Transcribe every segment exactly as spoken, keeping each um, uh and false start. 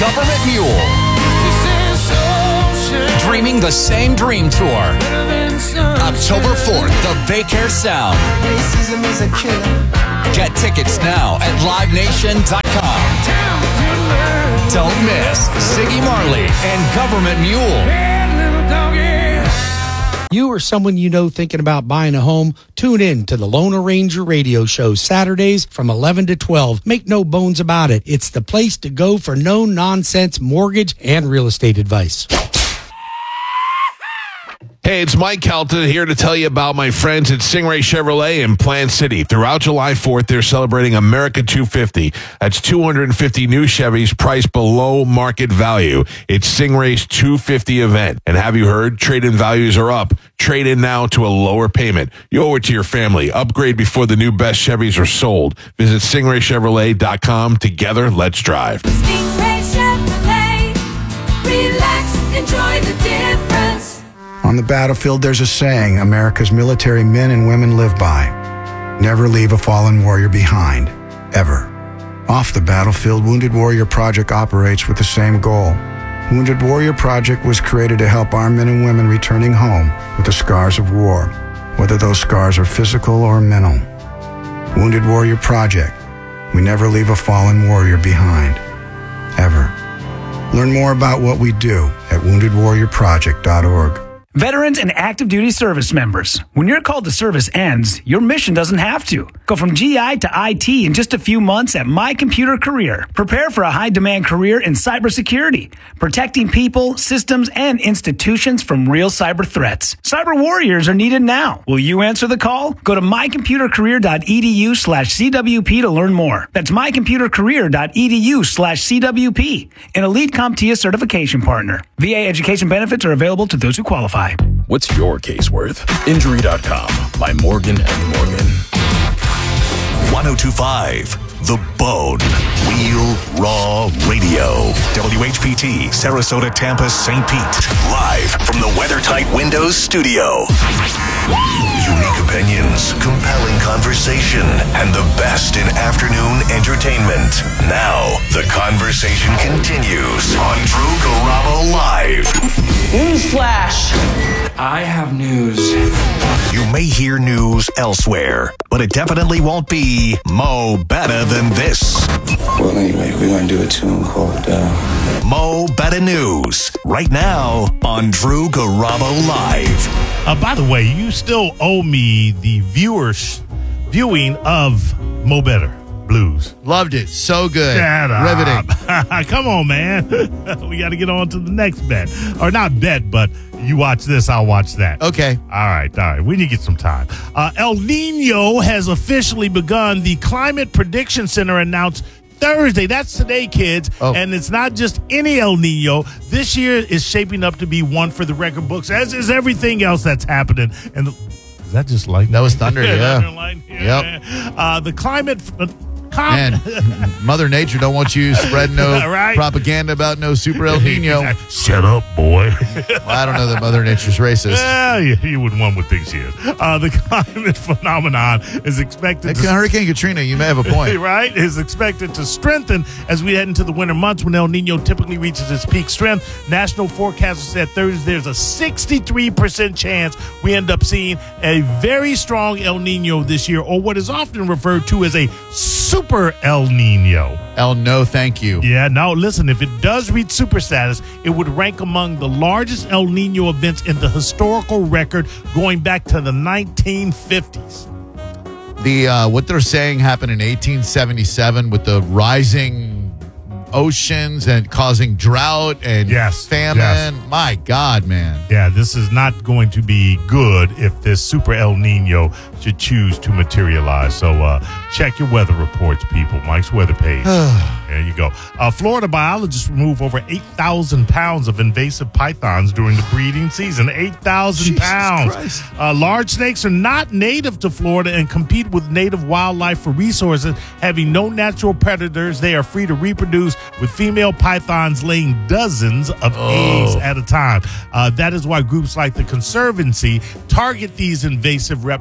Government Mule. Dreaming the Same Dream Tour. October fourth, the Baycare Sound. Get tickets now at live nation dot com. Don't miss Ziggy Marley and Government Mule. You or someone you know thinking about buying a home, tune in to the Lone Ranger radio show Saturdays from eleven to twelve. Make no bones about it. It's the place to go for no-nonsense mortgage and real estate advice. Hey, it's Mike Kelton here to tell you about my friends at Stingray Chevrolet in Plant City. Throughout July fourth, they're celebrating America two fifty. That's two hundred fifty new Chevys priced below market value. It's Stingray's two fifty event. And have you heard? Trade-in values are up. Trade in now to a lower payment. You owe it to your family. Upgrade before the new best Chevys are sold. Visit stingray chevrolet dot com. Together, let's drive. Stingray Chevrolet. Relax, enjoy the difference. On the battlefield, there's a saying America's military men and women live by. Never leave a fallen warrior behind, ever. Off the battlefield, Wounded Warrior Project operates with the same goal. Wounded Warrior Project was created to help our men and women returning home with the scars of war, whether those scars are physical or mental. Wounded Warrior Project. We never leave a fallen warrior behind, ever. Learn more about what we do at wounded warrior project dot org. Veterans and active duty service members, when your call to service ends, your mission doesn't have to. Go from G I to I T in just a few months at My Computer Career. Prepare for a high-demand career in cybersecurity, protecting people, systems, and institutions from real cyber threats. Cyber warriors are needed now. Will you answer the call? Go to my computer career dot e d u slash c w p to learn more. That's my computer career dot e d u slash c w p, an Elite CompTIA certification partner. V A education benefits are available to those who qualify. What's your case worth? Injury dot com by Morgan and Morgan. one oh two point five The Bone. Real Raw Radio. W H P T, Sarasota, Tampa, Saint Pete. Live from the WeatherTight Windows studio. Unique opinions, compelling conversation, and the best in afternoon entertainment. Now, the conversation continues on Drew Garabo Live. Newsflash. I have news. You may hear news elsewhere, but it definitely won't be Mo Better Than This. Well, anyway, we're going to do a tune called uh... Mo Better News, right now on Drew Garabo Live. Uh, by the way, you still owe me the viewers viewing of Mo Better Blues. Loved it. So good. Shut up. Riveting. Come on, man. We got to get on to the next bet. Or not bet, but you watch this, I'll watch that. Okay. All right, all right. We need to get some time. Uh, El Nino has officially begun. The Climate Prediction Center announced Thursday. That's today, kids. Oh. And it's not just any El Nino. This year is shaping up to be one for the record books, as is everything else that's happening. And the, is that just lightning? That was thunder, yeah. Thunder, yeah. Yep. Uh, the climate... Uh, Com- Man, Mother Nature don't want you spreading no right? propaganda about no super El Nino. Shut up, boy. Well, I don't know that Mother Nature's racist. Yeah, you, you wouldn't one would think she is. Uh, the climate phenomenon is expected Hey, to... Hurricane Katrina, you may have a point. Right? Is expected to strengthen as we head into the winter months when El Nino typically reaches its peak strength. National forecasters said Thursday there's a sixty-three percent chance we end up seeing a very strong El Nino this year, or what is often referred to as a super Super El Nino. El no, thank you. Yeah, now listen, if it does reach super status, it would rank among the largest El Nino events in the historical record going back to the nineteen fifties. The uh, what they're saying happened in eighteen seventy-seven with the rising oceans and causing drought and yes, famine. Yes. My God, man. Yeah, this is not going to be good if this super El Nino should choose to materialize. So uh, check your weather reports, people. Mike's weather page. There you go. Uh, Florida biologists removed over eight thousand pounds of invasive pythons during the breeding season. eight thousand pounds. Uh, large snakes are not native to Florida and compete with native wildlife for resources. Having no natural predators, they are free to reproduce, with female pythons laying dozens of oh. eggs at a time. Uh, that is why groups like the Conservancy target these invasive reptiles.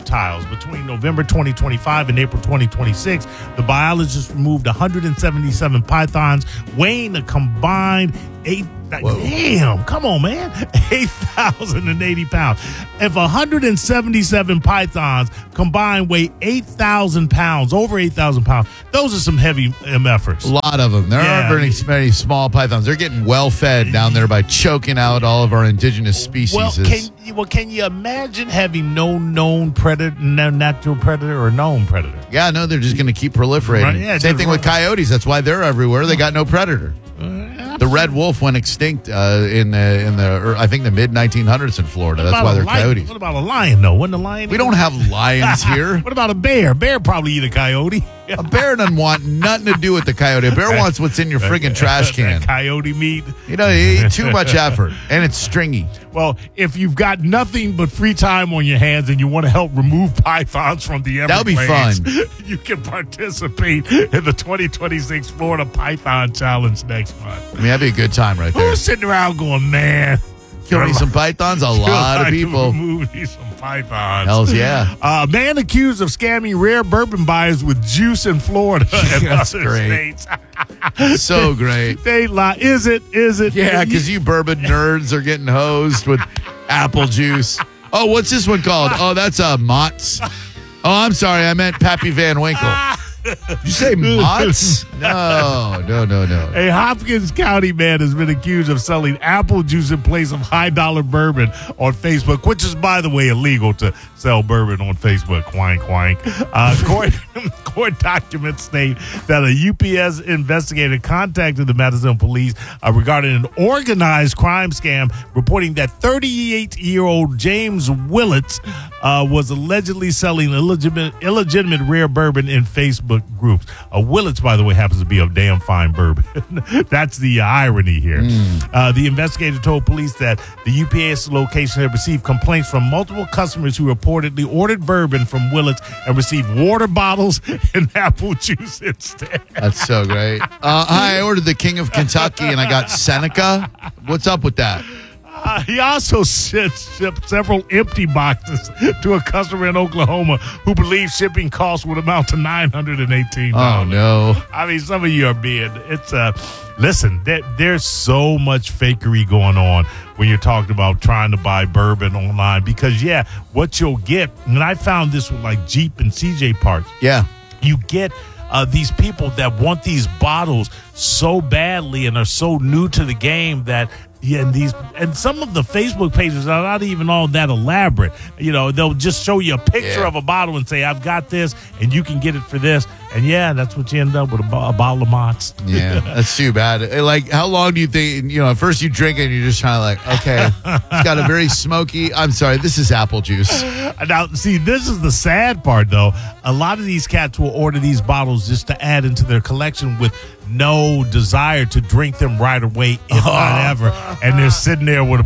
Between November twenty twenty-five and April twenty twenty-six, the biologists removed one hundred seventy-seven pythons, weighing a combined eight. Whoa. Damn, come on, man. eight thousand eighty pounds. If one hundred seventy-seven pythons combined weigh eight thousand pounds, over eight thousand pounds, those are some heavy M efforts. A lot of them. There Yeah. aren't very many small pythons. They're getting well fed down there by choking out all of our indigenous species. Well, can you, well, can you imagine having no known predator, no natural predator or known predator? yeah, no, they're just going to keep proliferating. Right, yeah, Same just thing with run. coyotes. That's why they're everywhere. They got no predator. The red wolf went extinct uh, in the in the or I think the mid nineteen hundreds in Florida. That's What why about they're a lion? coyotes. What about a lion, though? Wouldn't a lion? We don't have lions here. What about a bear? Bear probably eat a coyote. A bear doesn't want nothing to do with the coyote. A bear wants what's in your friggin' trash can. That coyote meat. You know, you eat too much effort, and it's stringy. Well, if you've got nothing but free time on your hands and you want to help remove pythons from the That'll be Everglades, fun. you can participate in the twenty twenty-six Florida Python Challenge next month. I mean, that'd be a good time right there. Who's sitting around going, man? Kill me some pythons? A lot of people. Remove me some pythons. Hells yeah. Uh, man accused of scamming rare bourbon buyers with juice in Florida and That's other great. states. So great. They lie. Is it? Is it? Yeah, because you bourbon nerds are getting hosed with apple juice. Oh, what's this one called? Oh, that's uh, Mott's. Oh, I'm sorry. I meant Pappy Van Winkle. Did you say Mott's? No, no, no, no. A Hopkins County man has been accused of selling apple juice in place of high-dollar bourbon on Facebook, which is, by the way, illegal to sell bourbon on Facebook. Quank, quank. Uh, court, court documents state that a U P S investigator contacted the Madison police uh, regarding an organized crime scam, reporting that thirty-eight-year-old James Willits uh, was allegedly selling illegitimate, illegitimate rare bourbon in Facebook groups. Uh, Willits, by the way, happens to be a damn fine bourbon. That's the uh, irony here. Mm. Uh, the investigator told police that the U P S location had received complaints from multiple customers who reportedly ordered bourbon from Willits and received water bottles and apple juice instead. That's so great. Uh, I ordered the King of Kentucky and I got Seneca. What's up with that? Uh, he also shipped, shipped several empty boxes to a customer in Oklahoma who believed shipping costs would amount to nine hundred eighteen dollars. Oh, no. I mean, some of you are being, it's, uh, listen, there, there's so much fakery going on when you're talking about trying to buy bourbon online because, yeah, what you'll get, and I found this with like Jeep and C J parts. Yeah. You get uh, these people that want these bottles so badly and are so new to the game that yeah, and these and some of the Facebook pages are not even all that elaborate. You know, they'll just show you a picture Yeah. of a bottle and say, "I've got this, and you can get it for this." And yeah, that's what you end up with a, bo- a bottle of Mott's. Yeah, that's too bad. Like, how long do you think, you know, at first you drink it and you're just trying to like, okay, it's got a very smoky, I'm sorry, this is apple juice. Now, see, this is the sad part, though. A lot of these cats will order these bottles just to add into their collection with no desire to drink them right away, if not ever. And they're sitting there with a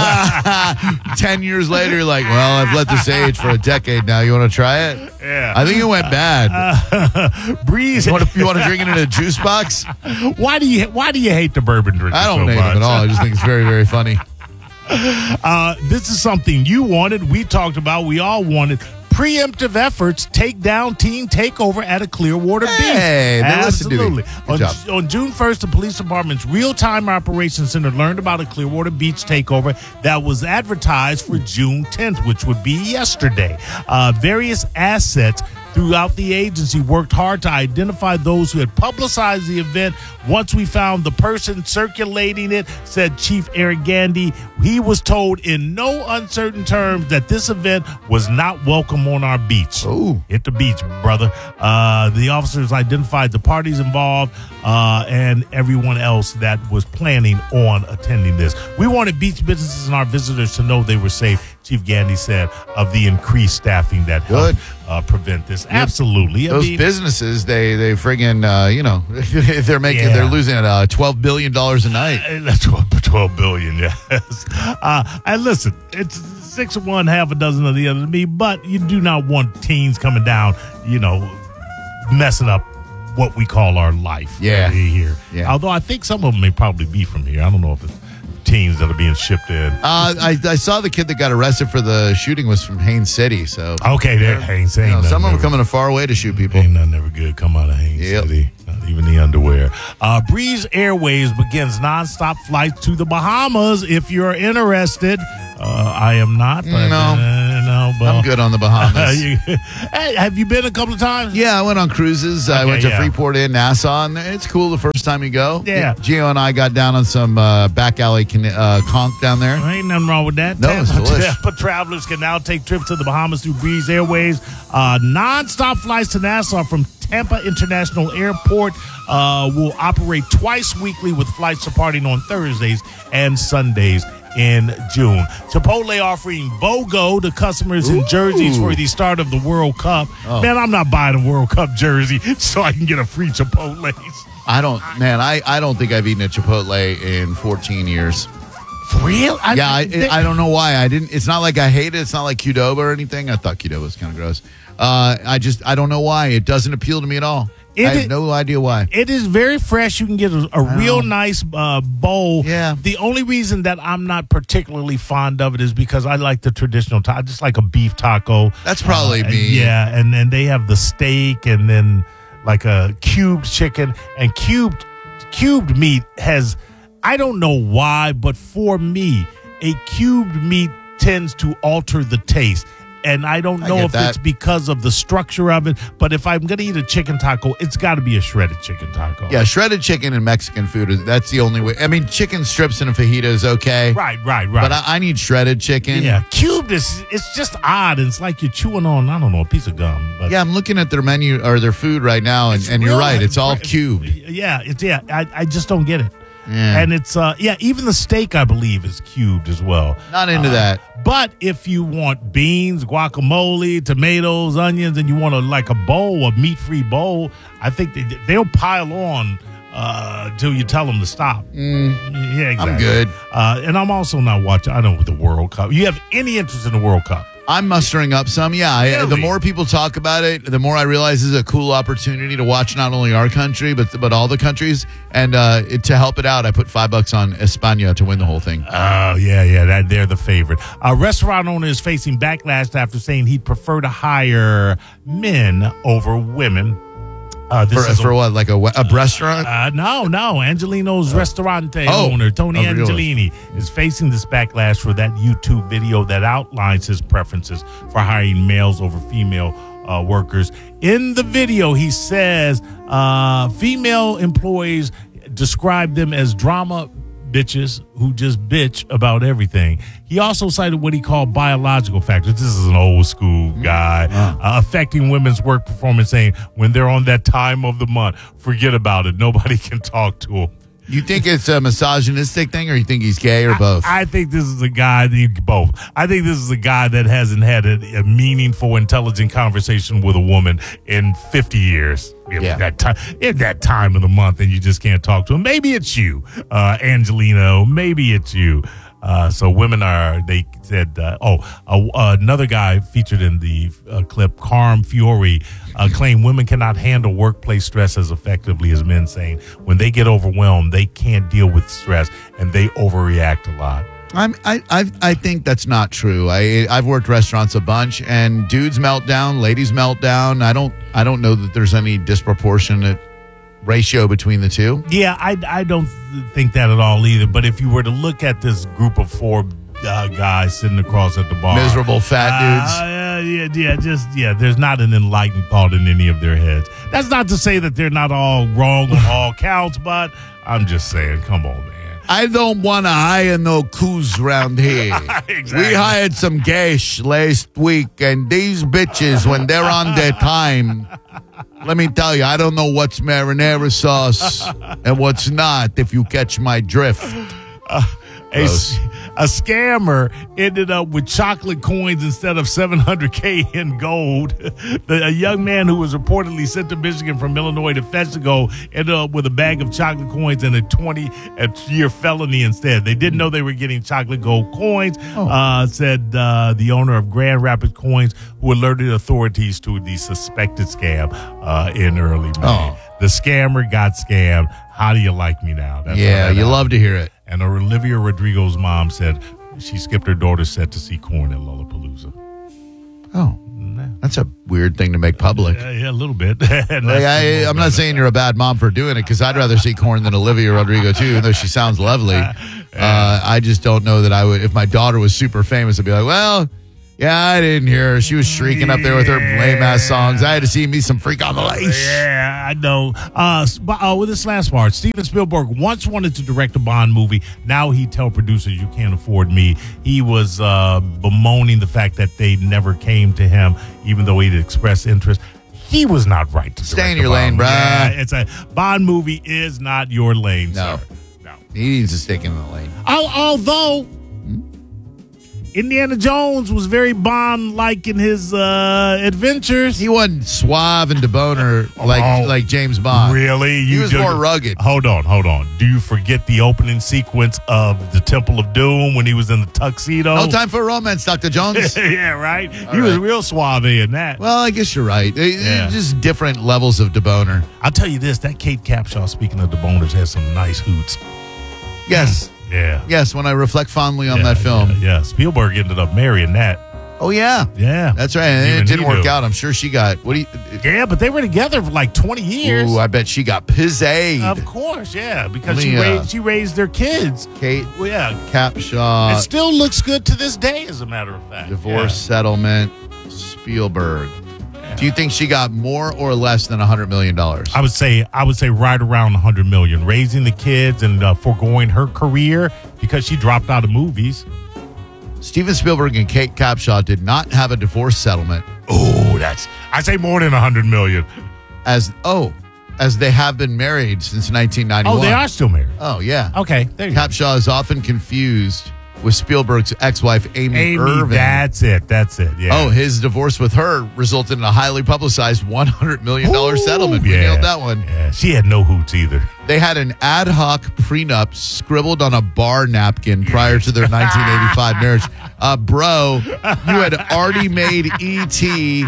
bottle. Ten years later, you're like, well, I've let this age for a decade now. You want to try it? Yeah. I think it went bad. Uh, Breeze. You want to, you want to drink it in a juice box? Why do you Why do you hate the bourbon drinker? I don't so hate much? it at all. I just think it's very, very funny. Uh, this is something you wanted. We talked about. We all wanted. Preemptive efforts take down teen takeover at a Clearwater Beach. Hey, they listened to me. Absolutely. Good On, job. on June first, the police department's real-time operations center learned about a Clearwater Beach takeover that was advertised for June tenth, which would be yesterday. Uh, various assets throughout the agency worked hard to identify those who had publicized the event. Once we found the person circulating it, said Chief Eric Gandy, he was told in no uncertain terms that this event was not welcome on our beach. Ooh. Hit the beach, brother. Uh, the officers identified the parties involved uh, and everyone else that was planning on attending this. We wanted beach businesses and our visitors to know they were safe, Chief Gandy said, of the increased staffing that helped uh, prevent this. Absolutely. I Those mean, businesses, they they friggin', uh, you know, they're making, Yeah. they're losing uh, twelve billion dollars a night. Uh, That's twelve, twelve billion, yes. Uh, and listen, it's six of one, half a dozen of the other to me, but you do not want teens coming down, you know, messing up what we call our life Yeah. here. Yeah. Although I think some of them may probably be from here. I don't know if it's teens that are being shipped in. Uh, I, I saw the kid that got arrested for the shooting was from Haines City. So okay, there, Haines. You know, Ain't some of them nothing are coming a far way to shoot people. Ain't nothing ever good come out of Haines Yep. City. Not even the underwear. Uh, Breeze Airways begins nonstop flights to the Bahamas. If you're interested, uh, I am not. But, No. uh, no, but I'm good on the Bahamas. You- hey, have you been a couple of times? Yeah, I went on cruises. I Okay, went to yeah. Freeport and Nassau, and it's cool the first time you go. Yeah. Gio and I got down on some uh, back alley con- uh, conch down there. Ain't nothing wrong with that. No, it's Tampa, delicious. Tampa travelers can now take trips to the Bahamas through Breeze Airways. Uh, non-stop flights to Nassau from Tampa International Airport uh, will operate twice weekly with flights departing on Thursdays and Sundays in June. Chipotle offering BOGO to customers in jerseys for the start of the World Cup. Oh. Man, I'm not buying a World Cup jersey so I can get a free Chipotle. I don't, man, I, I don't think I've eaten at Chipotle in fourteen years. For real? I, yeah, I, I don't know why. I didn't. It's not like I hate it. It's not like Qdoba or anything. I thought Qdoba was kind of gross. Uh, I just, I don't know why. It doesn't appeal to me at all. It I have is- no idea why. It is very fresh. You can get a, a real nice uh, bowl. Yeah. The only reason that I'm not particularly fond of it is because I like the traditional taco. I just like a beef taco. That's probably Uh, me. and- yeah, and then they have the steak and then like a cubed chicken and cubed cubed meat has. I don't know why, but for me, a cubed meat tends to alter the taste. And I don't I know get if that. it's because of the structure of it, but if I'm going to eat a chicken taco, it's got to be a shredded chicken taco. Yeah, shredded chicken and Mexican food, is that's the only way. I mean, chicken strips and a fajita is okay. Right, right, right. But I, I need shredded chicken. Yeah, cubed is it's just odd. It's like you're chewing on, I don't know, a piece of gum. But Yeah, I'm looking at their menu or their food right now, and, it's and you're real- right. It's all cubed. Yeah, it's yeah. I, I just don't get it. Yeah. And it's uh yeah, even the steak I believe is cubed as well. Not into Uh, that. But if you want beans, guacamole, tomatoes, onions, and you want a like a bowl, a meat-free bowl, I think they, they'll pile on uh, till you tell them to stop. Yeah, exactly. I'm good. Uh, and I'm also not watching. I know the World Cup. You have any interest in the World Cup? I'm mustering up some. Yeah, I, the Really? more people talk about it, the more I realize this is a cool opportunity to watch not only our country but but all the countries. And uh, it, to help it out, I put five bucks on España to win the whole thing. Oh, yeah, yeah, that they're the favorite. A restaurant owner is facing backlash after saying he'd prefer to hire men over women. Uh, this For, is a- for what, like a, we- a restaurant? Uh, no, no. Angelino's Ristorante Oh. owner, Tony Oh, really? Angelini, is facing this backlash for that YouTube video that outlines his preferences for hiring males over female uh, workers. In the video, he says uh, female employees describe them as drama bitches who just bitch about everything. He also cited what he called biological factors. This is an old school guy uh, affecting women's work performance, saying when they're on that time of the month, forget about it. Nobody can talk to them. You think it's a misogynistic thing, or you think he's gay, or both? I, I think this is a guy that both. I think this is a guy that hasn't had a, a meaningful, intelligent conversation with a woman in fifty years. In Yeah. that time, in that time of the month, and you just can't talk to him. Maybe it's you, uh, Angelino. Maybe it's you. Uh, so women are, they said, uh, oh, uh, another guy featured in the uh, clip, Carm Fiore, uh, claimed women cannot handle workplace stress as effectively as men, saying when they get overwhelmed, they can't deal with stress and they overreact a lot. I'm, I, I, I think that's not true. I, I've worked restaurants a bunch, and dudes melt down, ladies melt down. I don't, I don't know that there's any disproportionate ratio between the two. Yeah, I, I don't think that at all either. But if you were to look at this group of four uh, guys sitting across at the bar, Miserable fat dudes. Uh, yeah, yeah, just yeah. There's not an enlightened thought in any of their heads. That's not to say that they're not all wrong on all counts, but I'm just saying, come on, man. I don't want to hire no coos around here. Exactly. We hired some gash last week, and these bitches, when they're on their time, let me tell you, I don't know what's marinara sauce and what's not, if you catch my drift. Uh, a, s- a scammer ended up with chocolate coins instead of seven hundred K in gold. The, a young man who was reportedly sent to Michigan from Illinois to fetch the gold ended up with a bag of chocolate coins and a twenty-year felony instead. They didn't know they were getting chocolate gold coins, Oh. uh, said uh, the owner of Grand Rapids Coins, who alerted authorities to the suspected scam uh, in early May. Oh. The scammer got scammed. How do you like me now? That's Yeah, what I you know. love to hear it. And Olivia Rodrigo's mom said she skipped her daughter's set to see Korn at Lollapalooza. Oh, that's a weird thing to make public. Yeah, yeah a little bit. Like, I, I'm not saying you're a bad mom for doing it, because I'd rather see Korn than Olivia Rodrigo, too, even though she sounds lovely. Uh, I just don't know that I would, if my daughter was super famous, I'd be like, well, yeah, I didn't hear her. She was shrieking up there with her lame-ass songs. I had to see me some Freak on the Lace. Yeah, I know. Uh, uh, with this last part, Steven Spielberg once wanted to direct a Bond movie. Now he tell producers, you can't afford me. He was uh, bemoaning the fact that they never came to him, even though he'd expressed interest. He was not right to Stay in direct a your lane, Bond bruh. movie. Yeah, it's a Bond movie is not your lane, No. sir. No. He needs to stick in the lane. Al- Although... Indiana Jones was very Bond-like in his uh, adventures. He wasn't suave and debonair like Oh, like James Bond. Really? He You was do- more rugged. Hold on, hold on. Do you forget the opening sequence of the Temple of Doom when he was in the tuxedo? No time for romance, Doctor Jones. Yeah, right? All he was right. real suave in that. Well, I guess you're right. It- it's Yeah. just different levels of debonair. I'll tell you this, that Kate Capshaw, speaking of the boners, has some nice hoots. Yes. Yeah. Yes, when I reflect fondly on Yeah, that film. Yeah, yeah. Spielberg ended up marrying that. Oh, yeah. Yeah. That's right. And Even it didn't he work knew. out. I'm sure she got, what do you, Yeah, but they were together for like twenty years. ooh, I bet she got pizzade. Of course, yeah, because Let she me, uh, raised, she raised their kids. Kate Well, yeah, Capshaw, it still looks good to this day, as a matter of fact. divorce settlement, Spielberg. Do you think she got more or less than one hundred million dollars? I would say I would say right around one hundred million, raising the kids and uh, foregoing her career because she dropped out of movies. Steven Spielberg and Kate Capshaw did not have a divorce settlement. Oh, that's I say more than one hundred million. As oh, as they have been married since nineteen ninety-one. Oh, they are still married. Oh, yeah. Okay, there you go. Capshaw is often confused with Spielberg's ex-wife, Amy, Amy, Irving. that's it. That's it. Yeah. Oh, his divorce with her resulted in a highly publicized one hundred million dollars Ooh, settlement. We yeah. nailed that one. Yeah, she had no hoots either. They had an ad hoc prenup scribbled on a bar napkin prior to their nineteen eighty-five marriage. Uh, bro, you had already made E T,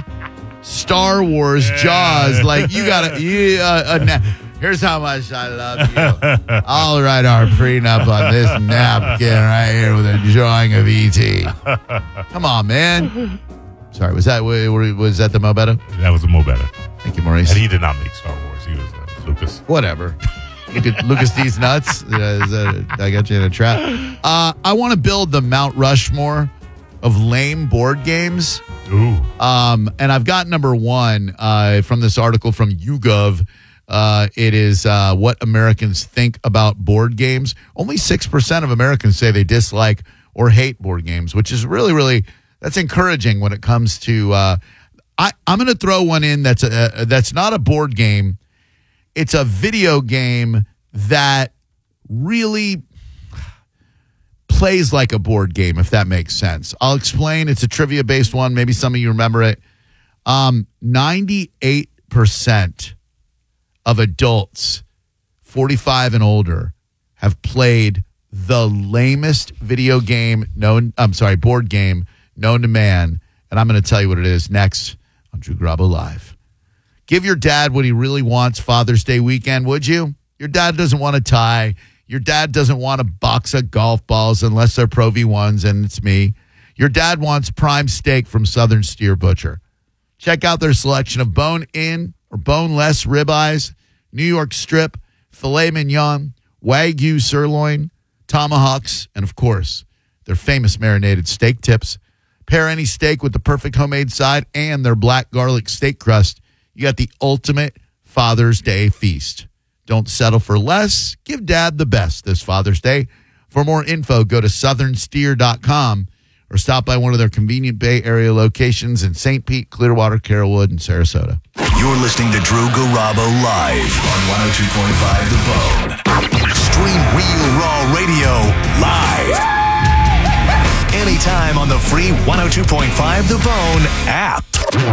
Star Wars, Jaws. Like, you got to... You, uh, a na- Here's how much I love you. I'll write our prenup on this napkin right here with a drawing of E T. Come on, man. Sorry, was that was that the Mo Better? That was a Mo Better. Thank you, Maurice. And he did not make Star Wars. He was uh, Lucas. Whatever. Look at Lucas D's nuts. Uh, is that, I got you in a trap. Uh, I want to build the Mount Rushmore of lame board games. Ooh. Um, and I've got number one uh, from this article from YouGov. Uh, it is uh, what Americans think about board games. Only six percent of Americans say they dislike or hate board games, which is really, really, that's encouraging when it comes to, uh, I, I'm going to throw one in that's a, that's not a board game. It's a video game that really plays like a board game, if that makes sense. I'll explain. It's a trivia-based one. Maybe some of you remember it. Um, ninety-eight percent of adults forty-five and older have played the lamest video game known, I'm sorry, board game known to man. And I'm going to tell you what it is next on Drew Garabo Live. Give your dad what he really wants Father's Day weekend, would you? Your dad doesn't want a tie. Your dad doesn't want a box of golf balls unless they're Pro V ones, and it's me. Your dad wants prime steak from Southern Steer Butcher. Check out their selection of bone-in or boneless ribeyes, New York strip, filet mignon, Wagyu sirloin, tomahawks, and, of course, their famous marinated steak tips. Pair any steak with the perfect homemade side and their black garlic steak crust. You got the ultimate Father's Day feast. Don't settle for less. Give Dad the best this Father's Day. For more info, go to southern steer dot com or stop by one of their convenient Bay Area locations in Saint Pete, Clearwater, Carrollwood, and Sarasota. You're listening to Drew Garabo live on one oh two point five The Bone. Stream Real Raw Radio live. Anytime on the free one oh two point five The Bone app.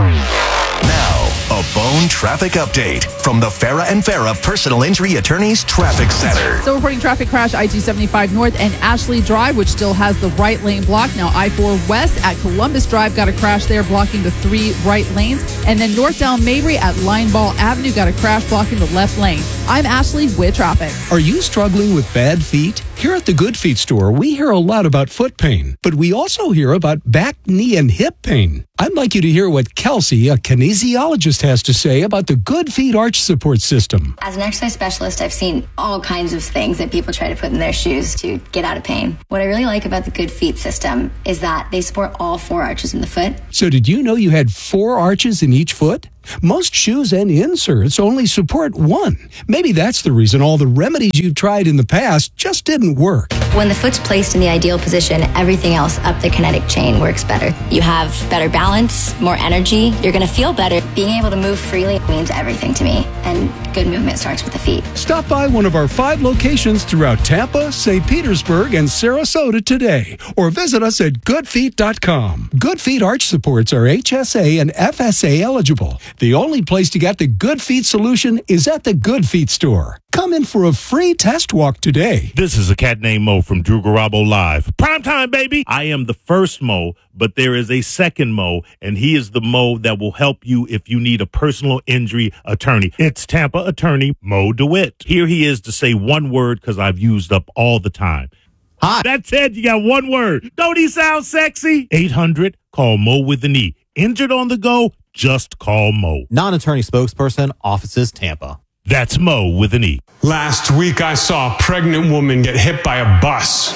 Now, a Bone traffic update from the Farah and Farah Personal Injury Attorneys Traffic Center. Still reporting traffic crash I two seventy-five North and Ashley Drive, which still has the right lane blocked. Now I four West at Columbus Drive got a crash there, blocking the three right lanes. And then north down Mabry at Lineball Avenue got a crash blocking the left lane. I'm Ashley with traffic. Are you struggling with bad feet? Here at the Good Feet store, we hear a lot about foot pain, but we also hear about back, knee, and hip pain. I'd like you to hear what Kelsey, a kinesiologist, has to say about the Good Feet arch support system. As an exercise specialist, I've seen all kinds of things that people try to put in their shoes to get out of pain. What I really like about the Good Feet system is that they support all four arches in the foot. So did you know you had four arches in each foot? Most shoes and inserts only support one. Maybe that's the reason all the remedies you've tried in the past just didn't work. When the foot's placed in the ideal position, everything else up the kinetic chain works better. You have better balance, more energy. You're going to feel better. Being able to move freely means everything to me. And good movement starts with the feet. Stop by one of our five locations throughout Tampa, Saint Petersburg, and Sarasota today, or visit us at good feet dot com. Good Feet arch supports are H S A and F S A eligible. The only place to get the Good Feet solution is at the Good Feet store. Come in for a free test walk today. This is a cat named Mo from Drew Garabo Live. Prime time, baby! I am the first Mo, but there is a second Mo, and he is the Mo that will help you if you need a personal injury attorney. It's Tampa attorney Mo DeWitt. Here he is to say one word because I've used up all the time. Hi. That's it. You got one word. Don't he sound sexy? eight hundred, call Mo with an E. Injured on the go? Just call Mo. Non-attorney spokesperson, offices Tampa. That's Mo with an E. Last week I saw a pregnant woman get hit by a bus.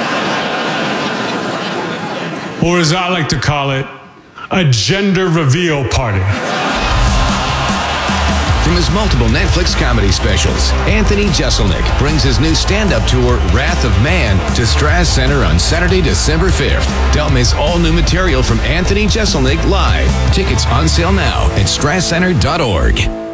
Or as I like to call it, a gender reveal party. From his multiple Netflix comedy specials, Anthony Jeselnik brings his new stand-up tour, Wrath of Man, to Strass Center on Saturday, December fifth. Don't miss all new material from Anthony Jeselnik live. Tickets on sale now at strass center dot org.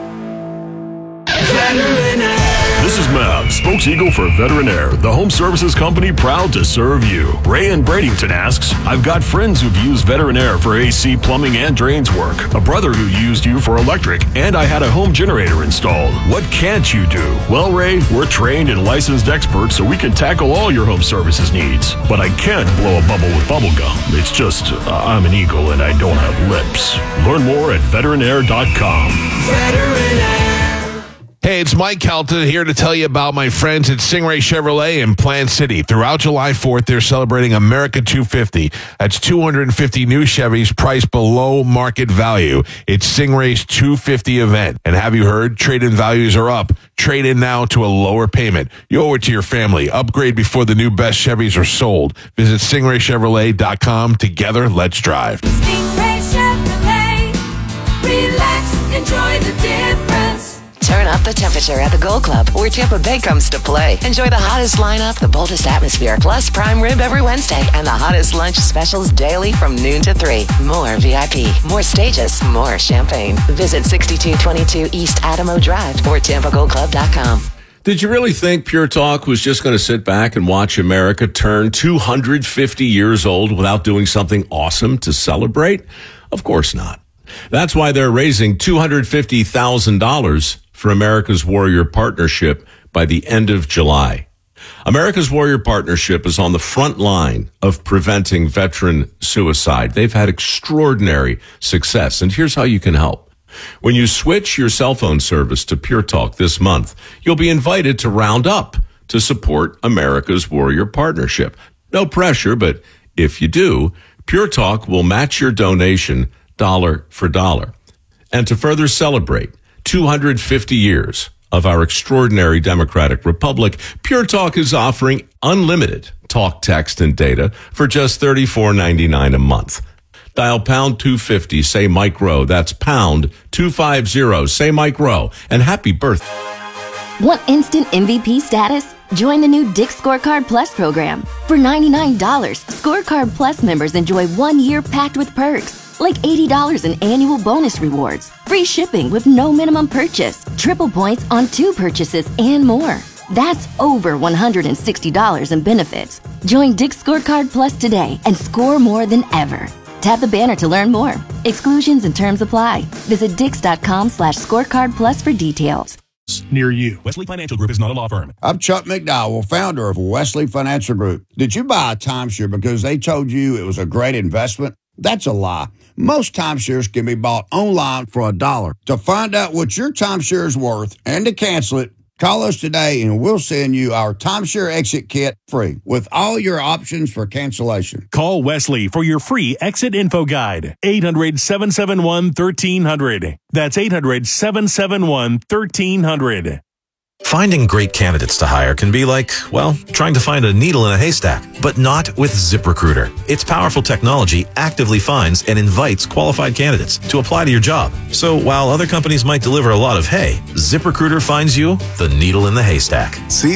This is Mav, spokes-eagle for Veterinaire, the home services company proud to serve you. Ray in Bradenton asks, I've got friends who've used Veterinaire for A C, plumbing, and drains work. A brother who used you for electric, and I had a home generator installed. What can't you do? Well, Ray, we're trained and licensed experts, so we can tackle all your home services needs. But I can't blow a bubble with bubble gum. It's just, uh, I'm an eagle and I don't have lips. Learn more at veterinaire dot com. Veterinaire. Hey, it's Mike Kelton here to tell you about my friends at Stingray Chevrolet in Plant City. Throughout July fourth, they're celebrating America two fifty. That's two hundred fifty new Chevys priced below market value. It's Stingray's two fifty event. And have you heard? Trade-in values are up. Trade in now to a lower payment. You owe it to your family. Upgrade before the new best Chevys are sold. Visit stingray chevrolet dot com. Together, let's drive. Stingray Chevrolet. Relax, enjoy the difference. Turn up the temperature at the Gold Club, where Tampa Bay comes to play. Enjoy the hottest lineup, the boldest atmosphere, plus prime rib every Wednesday, and the hottest lunch specials daily from noon to three. More V I P, more stages, more champagne. Visit sixty-two twenty-two East Adamo Drive or tampa gold club dot com. Did you really think Pure Talk was just going to sit back and watch America turn two hundred fifty years old without doing something awesome to celebrate? Of course not. That's why they're raising two hundred fifty thousand dollars for America's Warrior Partnership by the end of July. America's Warrior Partnership is on the front line of preventing veteran suicide. They've had extraordinary success, and here's how you can help. When you switch your cell phone service to Pure Talk this month, you'll be invited to round up to support America's Warrior Partnership. No pressure, but if you do, Pure Talk will match your donation dollar for dollar. And to further celebrate two hundred fifty years of our extraordinary democratic republic, Pure Talk is offering unlimited talk, text, and data for just thirty-four ninety-nine a month. Dial pound two fifty, say Mike Rowe. That's pound two fifty, say Mike Rowe. And happy birthday. Want instant M V P status? Join the new Dick's Scorecard Plus program. For ninety-nine dollars, Scorecard Plus members enjoy one year packed with perks. Like eighty dollars in annual bonus rewards, free shipping with no minimum purchase, triple points on two purchases, and more. That's over one hundred sixty dollars in benefits. Join Dick's Scorecard Plus today and score more than ever. Tap the banner to learn more. Exclusions and terms apply. Visit dix.com slash scorecard plus for details. Near you. Wesley Financial Group is not a law firm. I'm Chuck McDowell, founder of Wesley Financial Group. Did you buy a timeshare because they told you it was a great investment? That's a lie. Most timeshares can be bought online for a dollar. To find out what your timeshare is worth and to cancel it, Call us today and we'll send you our timeshare exit kit free with all your options for cancellation. Call Wesley for your free exit info guide. eight hundred, seven seven one, one three hundred. That's eight hundred, seven seven one, one three hundred. Finding great candidates to hire can be like, well, trying to find a needle in a haystack, but not with ZipRecruiter. Its powerful technology actively finds and invites qualified candidates to apply to your job. So while other companies might deliver a lot of hay, ZipRecruiter finds you the needle in the haystack. See